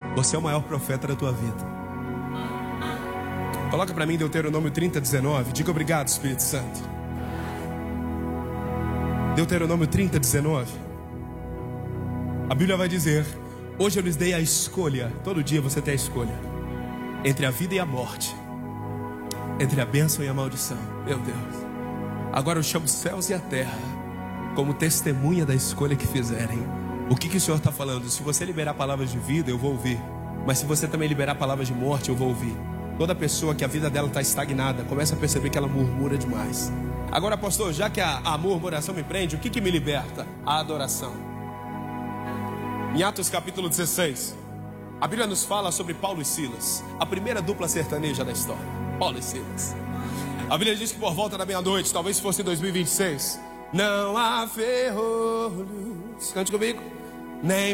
Você é o maior profeta da tua vida. Coloca para mim Deuteronômio 30:19. Diga obrigado, Espírito Santo. Deuteronômio 30:19. A Bíblia vai dizer: hoje eu lhes dei a escolha. Todo dia você tem a escolha entre a vida e a morte, entre a bênção e a maldição. Meu Deus. Agora eu chamo os céus e a terra como testemunha da escolha que fizerem. O que o Senhor está falando? Se você liberar palavras de vida, eu vou ouvir. Mas se você também liberar palavras de morte, eu vou ouvir. Toda pessoa que a vida dela está estagnada, começa a perceber que ela murmura demais. Agora, pastor, já que a murmuração me prende, o que me liberta? A adoração. Em Atos capítulo 16, a Bíblia nos fala sobre Paulo e Silas, a primeira dupla sertaneja da história. Paulo e Silas. A Bíblia diz que por volta da meia-noite, talvez fosse em 2026, não há ferrolhos, cante comigo, nem